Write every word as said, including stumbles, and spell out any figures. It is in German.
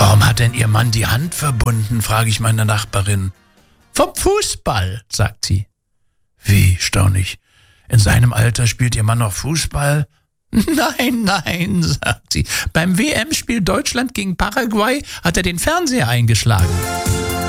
Warum hat denn Ihr Mann die Hand verbunden, frage ich meine Nachbarin. Vom Fußball, sagt sie. Wie, staune ich. In seinem Alter spielt Ihr Mann noch Fußball? Nein, nein, sagt sie. Beim W M-Spiel Deutschland gegen Paraguay hat er den Fernseher eingeschlagen.